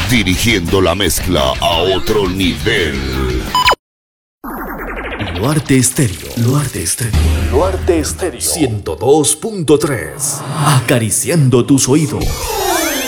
dirigiendo la mezcla a otro nivel. Luarte Estéreo. Luarte Estéreo. Luarte Estéreo. 102.3. Acariciando tus oídos.